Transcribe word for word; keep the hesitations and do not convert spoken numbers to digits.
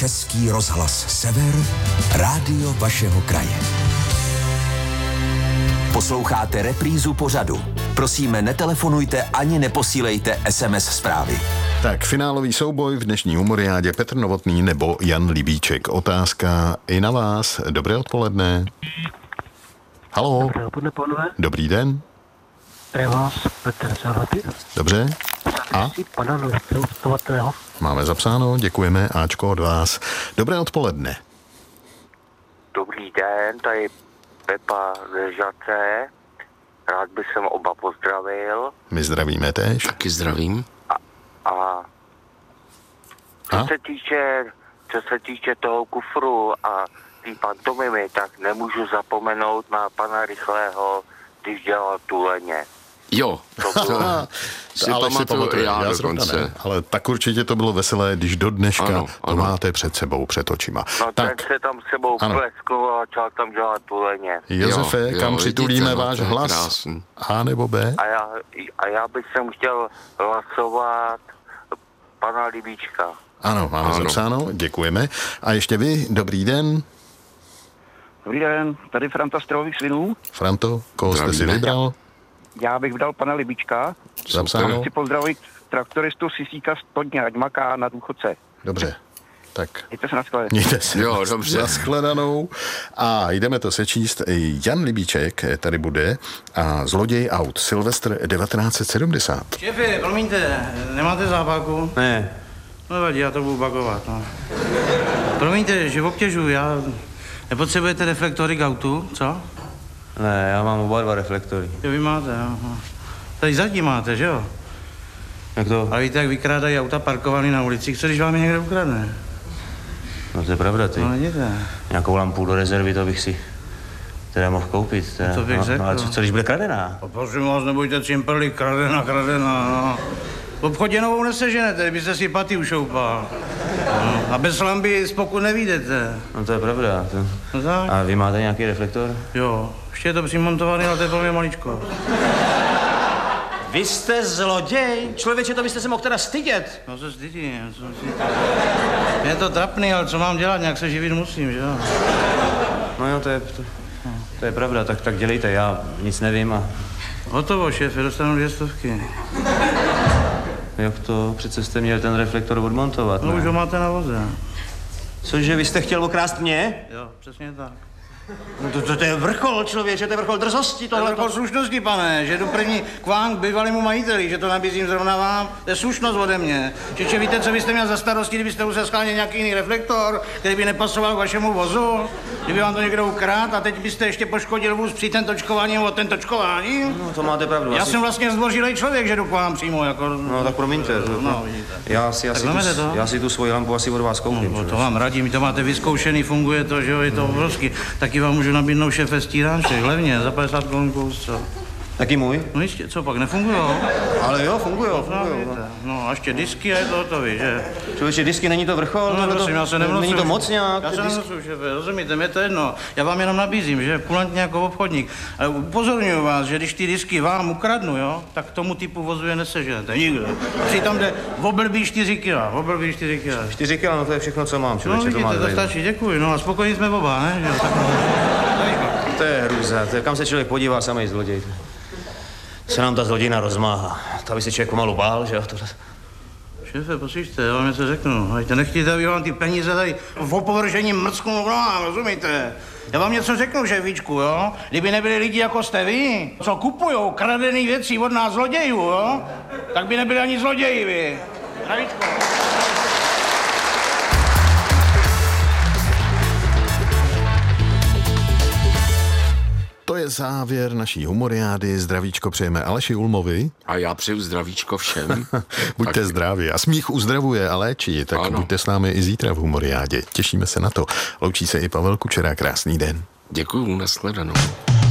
Český rozhlas Sever, rádio vašeho kraje. Posloucháte reprízu pořadu. Prosíme, netelefonujte ani neposílejte es em es zprávy. Tak, finálový souboj v dnešní humoriádě Petr Novotný nebo Jan Libíček. Otázka i na vás. Dobré odpoledne. Haló. Dobré odpoledne, pánové. Dobrý den. Pre vás Petr Zalaty. Dobře. A? Pana Novotného. Máme zapsáno, děkujeme. Ačko od vás. Dobré odpoledne. Dobrý den, tady Pepa ze Žace. Rád bych sem oba pozdravil. My zdravíme též. Taky zdravím. A, a co A? se týče, co se týče toho kufru a té pantomimy, tak nemůžu zapomenout na pana Rychlého, když dělal Tuleně. Jo, To bylo, si ale si pamatuju pamatuju, já já zrovna dokonce. ne. Ale tak určitě to bylo veselé, když do dneška Ano, to ano. máte před sebou, před očima. no tak, ten se tam s sebou Ano. pleskoval a začal tam dělat Tuleně. Josefe, Jo, jo, kam vidíte, přitulíme no, váš to je hlas? krásný. A nebo B? A já, a já bych sem chtěl hlasovat pana Libíčka. Ano, máme Ano. zapsáno, děkujeme. A ještě vy, dobrý den. Dobrý den, tady Franta z Trhových svinů. Franto, koho jste si Zdravíme. vybral? Já bych vydal pana Libíčka. Zapsáno. Chci pozdravit traktoristu Sisíka z Todně, ať maká na důchodce. Dobře, tak Mějte se na skladě. mějte se Jo, dobře. zaskledanou. A jdeme to sečíst. Jan Libíček tady bude a zloděj aut Silvestr devatenáct set sedmdesát. Šéfe, promiňte, nemáte zápalku? Ne, No vadí, já to budu bagovat, no. Promiňte, že obtěžuji, já... Nepotřebujete reflektory k autu, co? ne, já mám oba dva reflektory. Jo, vy máte, jo. no. Tady zadní máte, že jo? Jak to? A víte, jak vykrádají auta parkovaný na ulicích, co když vám je někde ukradne? No to je pravda, ty. No vidíte. Nějakou lampu do rezervy, to bych si teda mohl koupit. Teda. No, to bych no, řekl. no, ale co, co když bude kradená? A prosím vás, nebojte cimperli, kradena, kradena, no. V obchodě novou neseženete, kdybyste si paty ušoupal. No. A bez lampy spoko nevídete. No to je pravda. To... No tak? A vy máte nějaký reflektor? Jo, ještě je to přimontovaný, ale to je pro mě maličko. Vy jste zloděj? Člověče, to byste se mohl teda stydět. No se stydím, co si... Je to trapný, ale co mám dělat, nějak se živit musím, že jo? No jo, to je, to, to je pravda, tak, tak dělejte, já nic nevím a... Hotovo, šéfe, dostanu dvě stovky. Jak to? Přece jste měl ten reflektor odmontovat, No ne? už ho máte na voze. Cože, vy jste chtěl okrást mě? Jo, přesně tak. No to, to, to je vrchol, člověče, to je vrchol drzosti, To je tohle. vrchol slušnosti, pane, že jdu první k vám, k bývalému majiteli, že to nabízím zrovna vám. To je slušnost ode mě. Čeče, víte, co byste měl za starosti, kdybyste už se scháněl nějaký jiný reflektor, který by nepasoval k vašemu vozu? Kdyby vám to někdo ukradl a teď byste ještě poškodil vůz při ten točkování nebo ten točkování? No to máte pravdu. Já asi... jsem vlastně zdvořilej člověk, že jdu k vám přímo, jako... No tak promiňte. To, No, vidíte. já, si, já, Tak si tu, vezmete to? já si tu svoji lampu asi od vás koupím. No, to vám radím, to máte vyzkoušený, funguje to, že jo, je to obrovský. Taky vám můžu nabídnout šéfe stíráček, levně, za padesát korun kus, co? Taky můj? No jistě, co pak, nefungujou? Ale jo, fungujou, No, fungujou. vidíte. No a ještě disky a je to hotový, že? Člověče, disky, není to vrchol? No, tohle prosím, to, já se nemnocuju. Není to moc nějak? Já ty se disky? nemnocuju, šéfe, rozumíte, mě to jedno. Já vám jenom nabízím, že kulantně jako obchodník. Ale upozorňuji vás, že když ty disky vám ukradnu, jo, tak tomu typu vozu je neseženete, nikdo. Přitom jde v oblbí čtyři kila, v oblbí čtyři kila. Čtyři kila, no to je všechno, co mám, No člověče, to vidíte, máte to tady. stačí, děkuji, no a spokojení jsme oba, ne? Že jo, tak... To je hrůza, to je, kam se člověk podívá, samej zloděj. Se nám ta zlodějina rozmáhá. To by se člověk pomalu bál, že jo? Tohle... Šéfe, poslyšte, já vám něco řeknu. Hejte, nechtějte, aby vám ty peníze tady v opovržení mrsknou nohám, rozumíte? Já vám něco řeknu, šéfíčku, jo? Kdyby nebyli lidi jako jste vy, co kupujou kradený věcí od nás zlodějů, jo? Tak by nebyli ani zloději, vy. Zdravíčko. To je závěr naší humoriády. Zdravíčko přejeme Aleši Ulmovi. A já přeju zdravíčko všem. Buďte Tak- zdraví. A smích uzdravuje a léčí, tak Ano. buďte s námi i zítra v humoriádě. Těšíme se na to. Loučí se i Pavel Kučera. Krásný den. Děkuju, nashledanou.